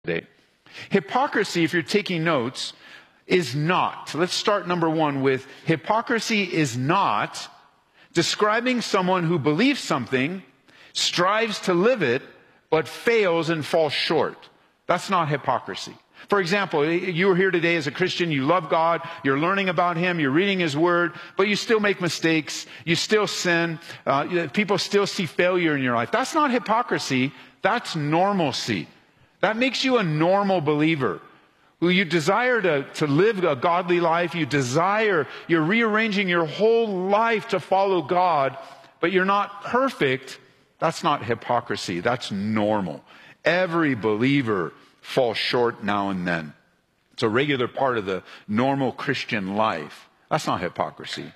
today. Hypocrisy, if you're taking notes, is not. Let's start number one with hypocrisy is not describing someone who believes something, strives to live it, but fails and falls short. That's not hypocrisy. For example, you are here today as a Christian, you love God, you're learning about Him, you're reading His Word, but you still make mistakes, you still sin, people still see failure in your life. That's not hypocrisy, that's normalcy. That makes you a normal believer. Who you desire to live a godly life, you're rearranging your whole life to follow God, but you're not perfect. That's not hypocrisy, that's normal. Every believer falls short now and then. It's a regular part of the normal Christian life. That's not hypocrisy.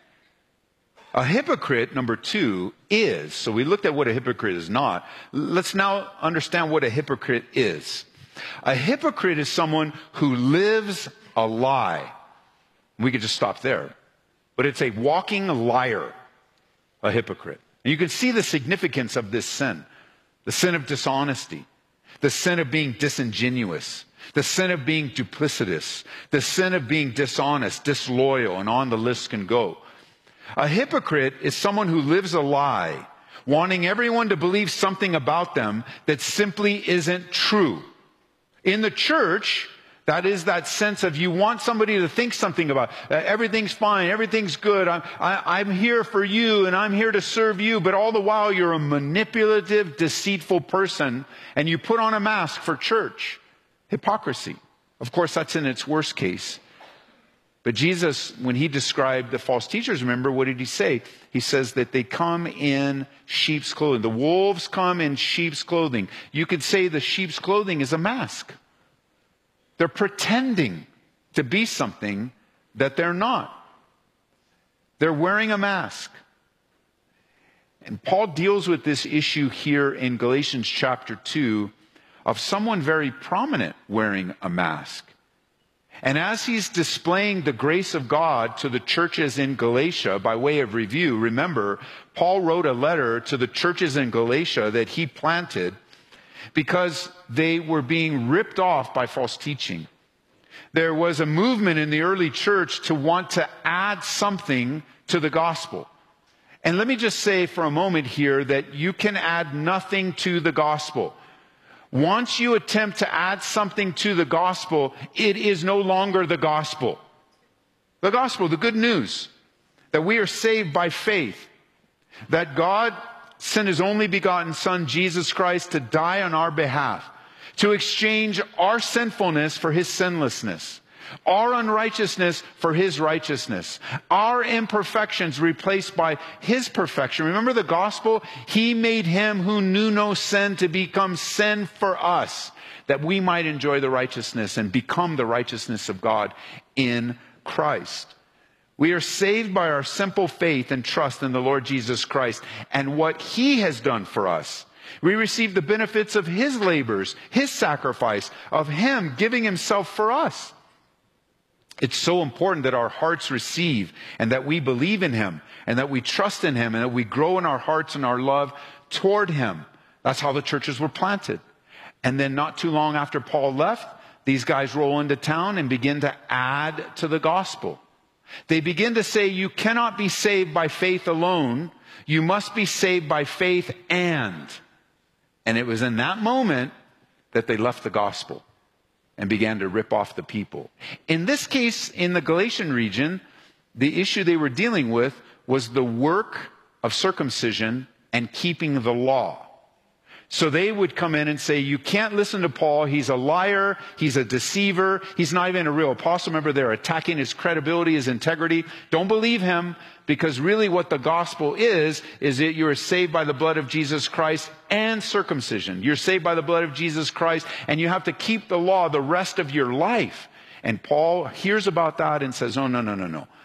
A hypocrite, number two, is. So we looked at what a hypocrite is not. Let's now understand what a hypocrite is. A hypocrite is someone who lives a lie. We could just stop there. But it's a walking liar, a hypocrite. And you can see the significance of this sin. The sin of dishonesty. The sin of being disingenuous. The sin of being duplicitous. The sin of being dishonest, disloyal, and on the list can go. A hypocrite is someone who lives a lie, wanting everyone to believe something about them that simply isn't true. In the church, that is that sense of you want somebody to think something about. Everything's fine, everything's good, I'm here for you and I'm here to serve you, but all the while you're a manipulative, deceitful person and you put on a mask for church. Hypocrisy. Of course, that's in its worst case. But Jesus, when He described the false teachers, remember, what did He say? He says that they come in sheep's clothing. The wolves come in sheep's clothing. You could say the sheep's clothing is a mask. They're pretending to be something that they're not. They're wearing a mask. And Paul deals with this issue here in Galatians chapter 2 of someone very prominent wearing a mask. And as he's displaying the grace of God to the churches in Galatia, by way of review, remember, Paul wrote a letter to the churches in Galatia that he planted because they were being ripped off by false teaching. There was a movement in the early church to want to add something to the gospel. And let me just say for a moment here that you can add nothing to the gospel. Once you attempt to add something to the gospel, it is no longer the gospel. The gospel, the good news, that we are saved by faith, that God sent His only begotten Son, Jesus Christ, to die on our behalf, to exchange our sinfulness for His sinlessness, our unrighteousness for His righteousness, our imperfections replaced by His perfection. Remember the gospel? He made Him who knew no sin to become sin for us, that we might enjoy the righteousness and become the righteousness of God in Christ. We are saved by our simple faith and trust in the Lord Jesus Christ and what He has done for us. We receive the benefits of His labors, His sacrifice, of Him giving Himself for us. It's so important that our hearts receive and that we believe in Him and that we trust in Him and that we grow in our hearts and our love toward Him. That's how the churches were planted. And then not too long after Paul left, these guys roll into town and begin to add to the gospel. They begin to say you cannot be saved by faith alone. You must be saved by faith and. And it was in that moment that they left the gospel and began to rip off the people. In this case, in the Galatian region, the issue they were dealing with was the work of circumcision and keeping the law. So they would come in and say, you can't listen to Paul. He's a liar. He's a deceiver. He's not even a real apostle. Remember, they're attacking his credibility, his integrity. Don't believe him, because really what the gospel is that you are saved by the blood of Jesus Christ and circumcision. You're saved by the blood of Jesus Christ, and you have to keep the law the rest of your life. And Paul hears about that and says, oh, no.